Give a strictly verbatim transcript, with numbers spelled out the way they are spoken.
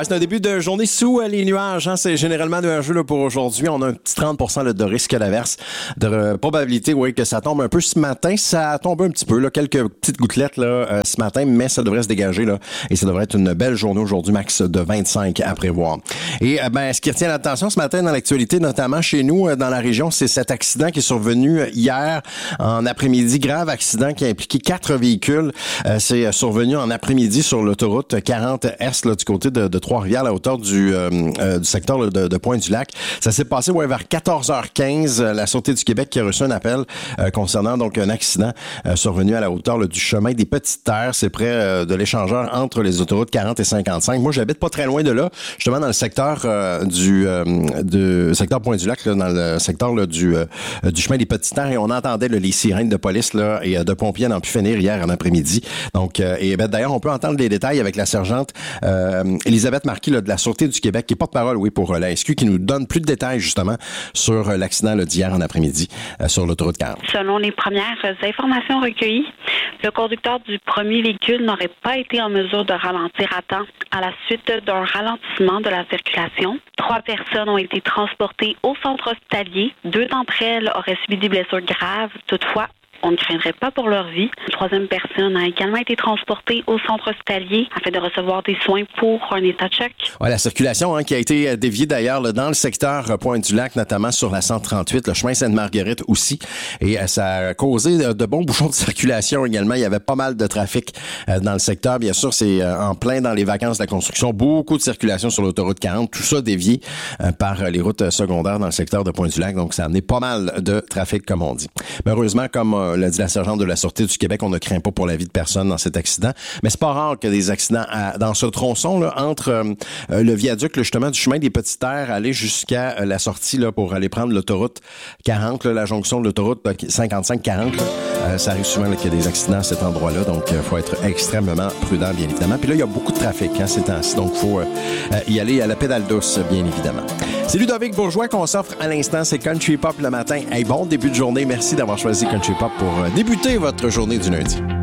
Ouais, c'est un début de journée sous euh, les nuages. Hein. C'est généralement nuageux là, pour aujourd'hui. On a un petit trente pour cent là, de risque d'averse. De euh, probabilité, oui, que ça tombe un peu ce matin. Ça tombe un petit peu, là, quelques petites gouttelettes là, euh, ce matin, mais ça devrait se dégager. Là, et ça devrait être une belle journée aujourd'hui, max de vingt-cinq à prévoir. Et euh, ben, ce qui retient l'attention ce matin dans l'actualité, notamment chez nous, euh, dans la région, c'est cet accident qui est survenu hier en après-midi. Grave accident qui a impliqué quatre véhicules. Euh, c'est survenu en après-midi sur l'autoroute quarante Est là, du côté de, de Trois-Rivières, à la hauteur du, euh, euh, du secteur là, de, de Pointe-du-Lac. Ça s'est passé ouais, vers quatorze heures quinze. La Sûreté du Québec qui a reçu un appel euh, concernant donc un accident euh, survenu à la hauteur là, du chemin des Petites Terres. C'est près euh, de l'échangeur entre les autoroutes quarante et cinquante-cinq. Moi, j'habite pas très loin de là, justement dans le secteur euh, du euh, de secteur Pointe-du-Lac, là, dans le secteur là, du, euh, du chemin des Petites Terres, et on entendait là, les sirènes de police là, et euh, de pompiers n'en pu finir hier en après-midi. Donc, euh, et ben, d'ailleurs, on peut entendre les détails avec la sergente euh, Elisabeth Marquis là, de la Sûreté du Québec, qui est porte-parole, oui, pour euh, la S Q, qui nous donne plus de détails, justement, sur euh, l'accident là, d'hier en après-midi euh, sur l'autoroute quarante. Selon les premières informations recueillies, le conducteur du premier véhicule n'aurait pas été en mesure de ralentir à temps à la suite d'un ralentissement de la circulation. Trois personnes ont été transportées au centre hospitalier. Deux d'entre elles auraient subi des blessures graves. Toutefois, on ne craindrait pas pour leur vie. Une troisième personne a également été transportée au centre hospitalier afin de recevoir des soins pour un état de choc. Ouais, la circulation hein, qui a été déviée d'ailleurs là, dans le secteur Pointe-du-Lac, notamment sur la cent trente-huit, le chemin Sainte-Marguerite aussi. Et euh, ça a causé de, de bons bouchons de circulation également. Il y avait pas mal de trafic euh, dans le secteur. Bien sûr, c'est euh, en plein dans les vacances de la construction. Beaucoup de circulation sur l'autoroute quarante. Tout ça dévié euh, par les routes secondaires dans le secteur de Pointe-du-Lac. Donc, ça a amené pas mal de trafic, comme on dit. Mais heureusement, comme euh, l'a dit la sergente de la Sûreté du Québec, on ne craint pas pour la vie de personne dans cet accident. Mais c'est pas rare que des accidents à, dans ce tronçon là, entre euh, le viaduc là, justement du chemin des Petites Terres aller jusqu'à euh, la sortie là, pour aller prendre l'autoroute quarante, là, la jonction de l'autoroute cinquante-cinq quarante. Euh, ça arrive souvent là, qu'il y a des accidents à cet endroit-là, donc il euh, faut être extrêmement prudent, bien évidemment. Puis là, il y a beaucoup de trafic hein, ces temps-ci, donc il faut euh, y aller à la pédale douce, bien évidemment. C'est Ludovic Bourgeois qu'on s'offre à l'instant, c'est Country Pop le matin. Hey, bon début de journée, merci d'avoir choisi Country Pop pour euh, débuter votre journée du lundi.